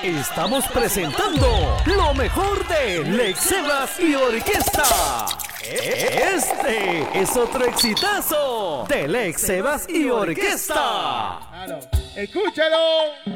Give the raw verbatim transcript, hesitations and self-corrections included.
Estamos presentando lo mejor de Lex Sebas y Orquesta. Este es otro exitazo de Lex Sebas y Orquesta. Claro. Escúchalo.